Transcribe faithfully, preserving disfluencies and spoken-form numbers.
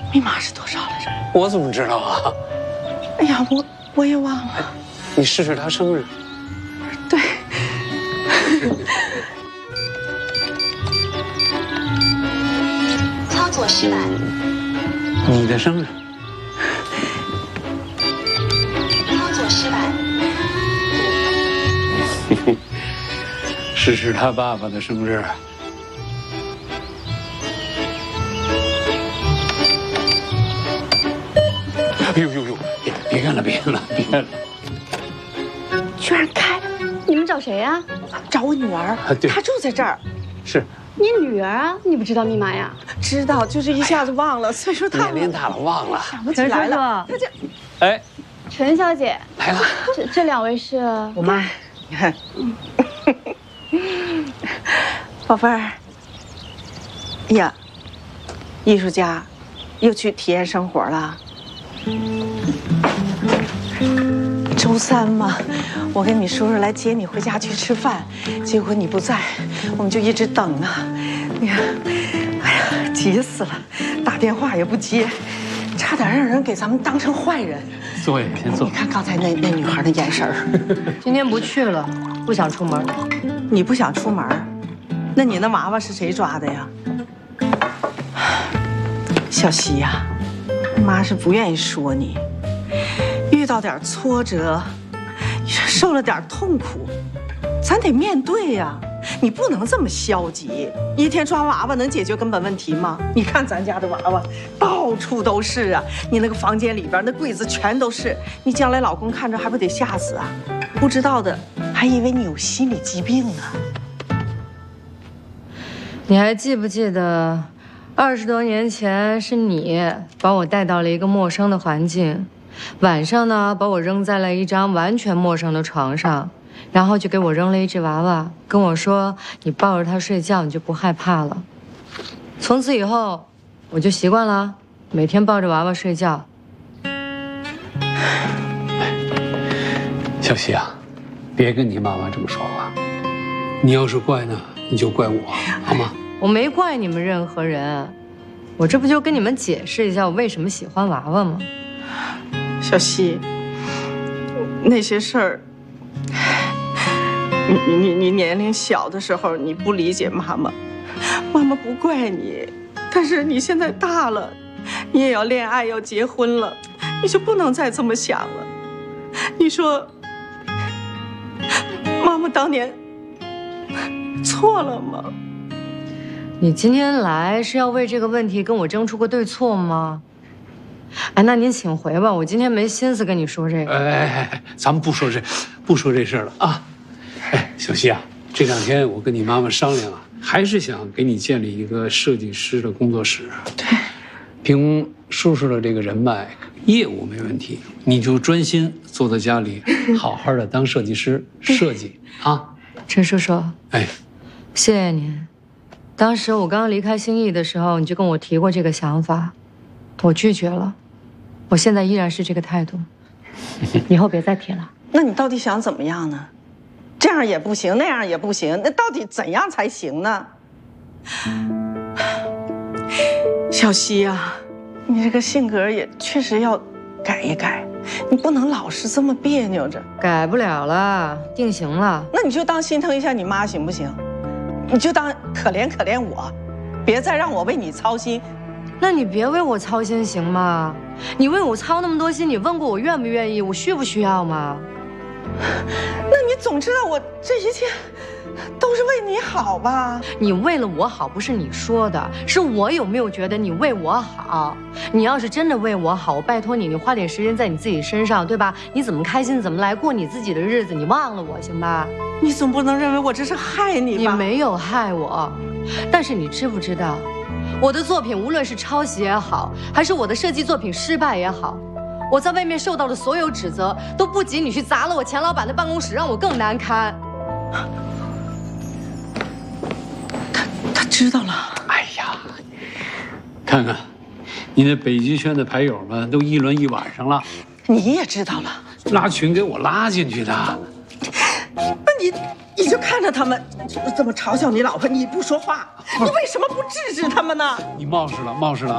密码是多少来着？ 我怎么知道啊？ 哎呀，我我也忘了。 你试试他生日。 对。 操作失败。 你的生日。 操作失败。 试试他爸爸的生日。哎呦呦呦！别别干了，别干了，别干了！ 居然开！ 你们找谁呀？ 找我女儿， 啊对她住在这儿。 是。 你女儿啊？你不知道密码呀？ 知道，就是一下子忘了，所以说她年龄大了忘了。 想不起来了。 陈叔叔， 哎， 陈小姐来了。 这这两位是我妈。你看，宝贝儿。哎呀，艺术家又去体验生活了。周三嘛，我跟你叔叔来接你回家去吃饭，结果你不在，我们就一直等啊。你看，哎呀，急死了，打电话也不接，差点让人给咱们当成坏人。 坐下，先坐。 你看刚才那那女孩的眼神儿。 今天不去了，不想出门。 你不想出门？那你那娃娃是谁抓的呀？小希呀，妈是不愿意说你。遇到点挫折，受了点痛苦，咱得面对呀。你不能这么消极，一天抓娃娃能解决根本问题吗？你看咱家的娃娃到处都是啊，你那个房间里边那柜子全都是，你将来老公看着还不得吓死啊？不知道的还以为你有心理疾病呢。 你还记不记得，二十多年前是你把我带到了一个陌生的环境，晚上呢把我扔在了一张完全陌生的床上，然后就给我扔了一只娃娃，跟我说你抱着它睡觉你就不害怕了。从此以后我就习惯了，每天抱着娃娃睡觉。 小希啊，别跟你妈妈这么说话。你要是怪呢，你就怪我，好吗？ 我没怪你们任何人，我这不就跟你们解释一下我为什么喜欢娃娃吗？ 小希，那些事儿，你你你年龄小的时候你不理解妈妈，妈妈不怪你，但是你现在大了，你也要恋爱要结婚了，你就不能再这么想了。你说，妈妈当年错了吗？ 你今天来是要为这个问题跟我争出个对错吗？哎，那您请回吧，我今天没心思跟你说这个。 哎哎哎，咱们不说这，不说这事儿了啊！哎，小希啊，这两天我跟你妈妈商量啊，还是想给你建立一个设计师的工作室。 对， 凭叔叔的这个人脉，业务没问题，你就专心坐在家里，好好的当设计师设计啊。 陈叔叔， 哎， 谢谢您。当时我刚刚离开兴义的时候，你就跟我提过这个想法，我拒绝了。我现在依然是这个态度，以后别再提了。 那你到底想怎么样呢？这样也不行，那样也不行，那到底怎样才行呢？小希啊，你这个性格也确实要改一改，你不能老是这么别扭着。 改不了了，定型了。 那你就当心疼一下你妈行不行？你就当可怜可怜我，别再让我为你操心。 那你别为我操心行吗？你为我操那么多心，你问过我愿不愿意，我需不需要吗？ 那你总知道我这一切都是为你好吧？ 你为了我好不是你说的，是我有没有觉得你为我好？你要是真的为我好，我拜托你，你花点时间在你自己身上，对吧？你怎么开心怎么来，过你自己的日子，你忘了我行吧？ 你总不能认为我这是害你吧？ 你没有害我，但是你知不知道，我的作品无论是抄袭也好，还是我的设计作品失败也好，我在外面受到的所有指责，都不及你去砸了我前老板的办公室，让我更难堪。 他他知道了。 哎呀，看看，你那北极圈的牌友们都议论一晚上了。 你也知道了， 拉群给我拉进去的。 那你你就看着他们这么嘲笑你老婆，你不说话，你为什么不制止他们呢？ 你冒失了，冒失了。